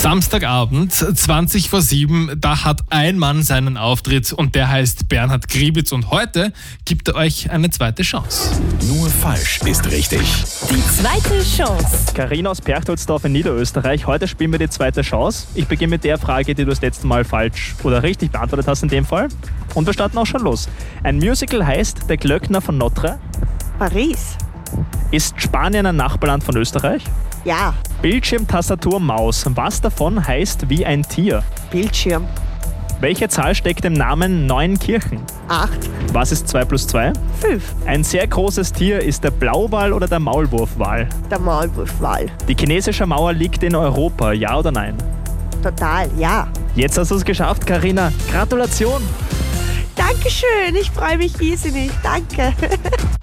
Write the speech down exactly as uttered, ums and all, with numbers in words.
Samstagabend, zwanzig vor sieben, da hat ein Mann seinen Auftritt und der heißt Bernhard Griebitz und heute gibt er euch eine zweite Chance. Nur falsch ist richtig. Die zweite Chance. Carina aus Perchtoldsdorf in Niederösterreich. Heute spielen wir die zweite Chance. Ich beginne mit der Frage, die du das letzte Mal falsch oder richtig beantwortet hast in dem Fall. Und wir starten auch schon los. Ein Musical heißt Der Glöckner von Notre. Paris. Ist Spanien ein Nachbarland von Österreich? Ja. Bildschirm, Tastatur, Maus. Was davon heißt wie ein Tier? Bildschirm. Welche Zahl steckt im Namen Neunkirchen? Acht. Was ist zwei plus zwei? Fünf. Ein sehr großes Tier ist der Blauwal oder der Maulwurfwal? Der Maulwurfwal. Die chinesische Mauer liegt in Europa, ja oder nein? Total, ja. Jetzt hast du es geschafft, Carina. Gratulation! Dankeschön, ich freue mich riesig. Danke.